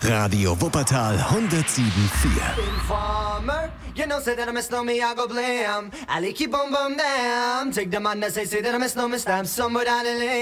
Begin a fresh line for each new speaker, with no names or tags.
Radio Wuppertal 107,4.
Informer, you know, say that I miss no me, I go blam. I like keep on bum damn. Take the man that say that I miss no me, stamp somewhere down the lane.